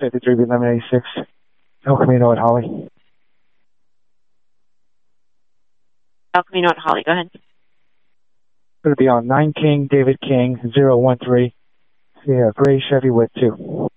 53B1186, El Camino at Holly. El Camino at Holly, go ahead. Going to be on 9 King, David King, 013. Yeah, gray Chevy with 2.